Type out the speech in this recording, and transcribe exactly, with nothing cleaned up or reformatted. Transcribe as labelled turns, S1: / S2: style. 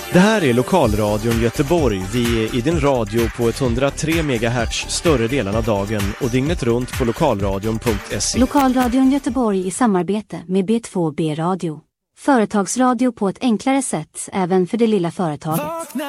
S1: Det här är Lokalradion Göteborg. Vi är i din radio på etthundratre megahertz större delen av dagen och dygnet runt på lokalradion punkt se.
S2: Lokalradion Göteborg i samarbete med B två B Radio. Företagsradio på ett enklare sätt även för det lilla företaget.